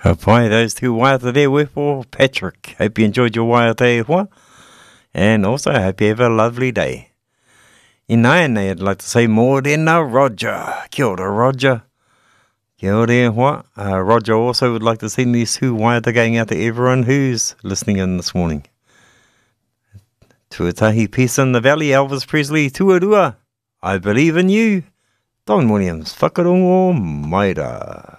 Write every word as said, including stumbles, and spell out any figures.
Pai, those two waiata there were for Patrick. Hope you enjoyed your waiata e hoa. And also, hope you have a lovely day. In Naene, I'd like to say more than a Roger. Kia ora, Roger. Kia ora e hoa. Uh, Roger also would like to send these two waiata going out to everyone who's listening in this morning. Tuatahi Peace in the Valley, Elvis Presley, Tuarua. I believe in you. Don Williams, whakarongo maira.